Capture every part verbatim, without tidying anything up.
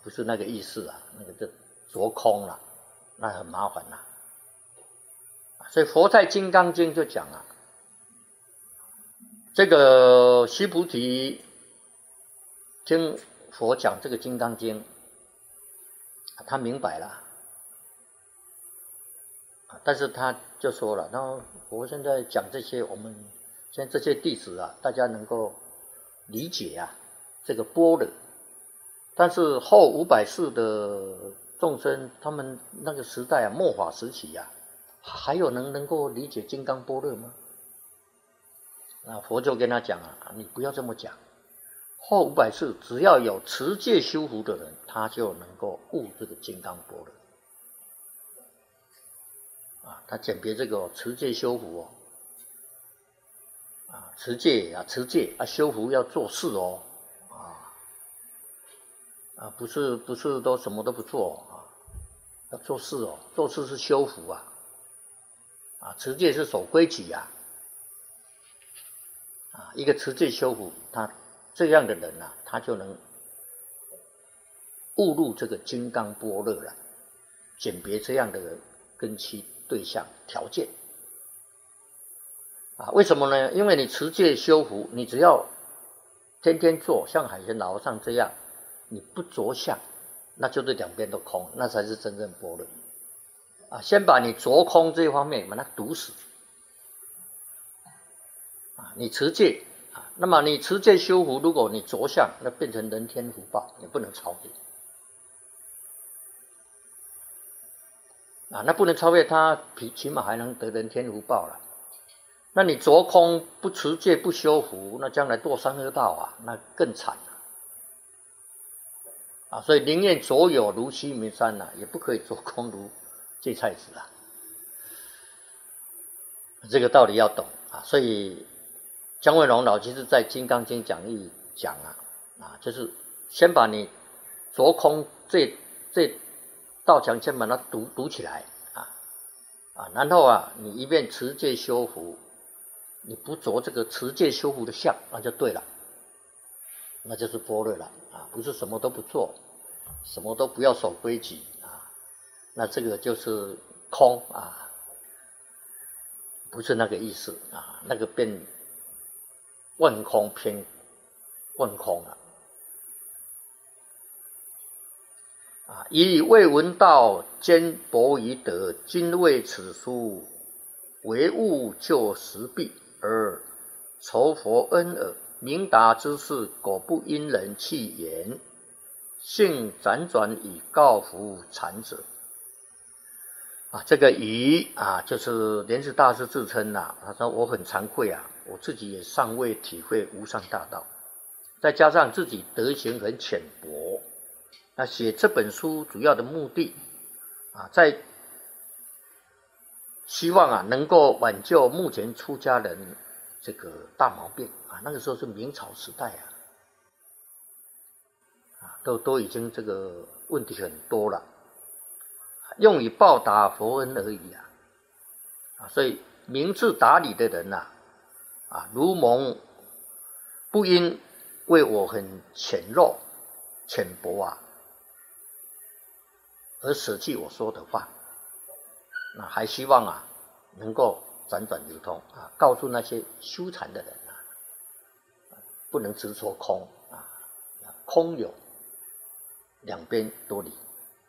不是那个意思啊，那个就着空了，那很麻烦呐。所以佛在《金刚经》就讲啊，这个须菩提听佛讲这个《金刚经》，他明白了，但是他就说了，然后我现在讲这些，我们现在这些弟子啊，大家能够理解啊这个般若，但是后五百世的众生，他们那个时代啊，末法时期啊，还有人能够理解金刚般若吗？那佛就跟他讲啊，你不要这么讲。后五百世，只要有持戒修福的人，他就能够悟这个金刚般若。啊，他简别这个、哦、持戒修福哦，啊，持戒啊，持戒啊，修福要做事哦，啊，啊，不是不是都什么都不做啊，要做事哦，做事是修福啊，啊，持戒是守规矩呀、啊，啊，一个持戒修福，他这样的人啊，他就能悟入这个金刚般若了，简别这样的根器对象条件啊？为什么呢？因为你持戒修福，你只要天天做，像海贤老和尚这样，你不着相，那就是两边都空，那才是真正般若啊！先把你着空这一方面把它堵死啊！你持戒啊，那么你持戒修福，如果你着相，那变成人天福报，你不能超越。啊，那不能超越他，起码还能得人天福报了。那你着空不持戒不修福，那将来堕三恶道啊，那更惨了。啊，所以宁愿着有如须弥山呐、啊，也不可以着空如芥菜子啊。这个道理要懂啊。所以姜文龙老居士在《金刚经》讲义讲啊，啊，就是先把你着空这这。道墙先把它堵堵起来啊啊，然后啊，你一边持戒修福，你不着这个持戒修福的相，那就对了，那就是般若了啊，不是什么都不做，什么都不要守规矩啊，那这个就是空啊，不是那个意思啊，那个变万空偏万空了。啊，以未闻道，坚薄于德。今为此书，唯物就实弊，而酬佛恩耳。明达之事，果不因人弃言，性辗转以告服禅者。啊，这个以啊，就是莲池大师自称呐、啊，他说我很惭愧啊，我自己也尚未体会无上大道，再加上自己德行很浅薄。那写这本书主要的目的啊，在希望啊能够挽救目前出家人这个大毛病啊。那个时候是明朝时代啊，啊都都已经这个问题很多了，用以报答佛恩而已啊。啊，所以明智达理的人呐、啊，啊如蒙不因为我很浅弱浅薄啊。而舍弃我说的话，那还希望啊能够辗转流通啊，告诉那些修禅的人啊，不能执着空啊，空有两边多理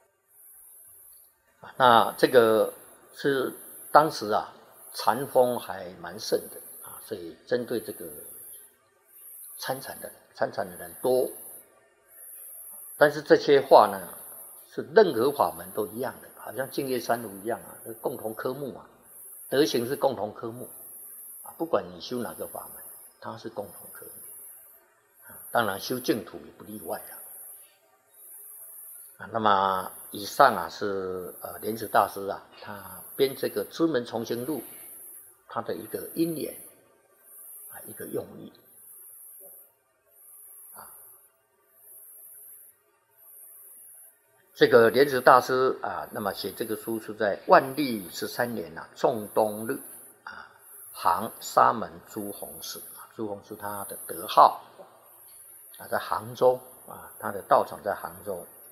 啊。那这个是当时啊禅风还蛮盛的啊，所以针对这个参禅的参禅的人多，但是这些话呢，是任何法门都一样的，好像净业三如一样啊，是共同科目啊，德行是共同科目啊，不管你修哪个法门，它是共同科目。啊、当然修净土也不例外了。啊，那么以上啊是呃莲池大师啊，他编这个《知门重行录》，他的一个因缘啊，一个用意。这个莲池大师啊，那么写这个书是在万历十三年啊，仲冬日啊，杭沙门朱弘士啊，朱弘士他的德号啊，在杭州啊，他的道场在杭州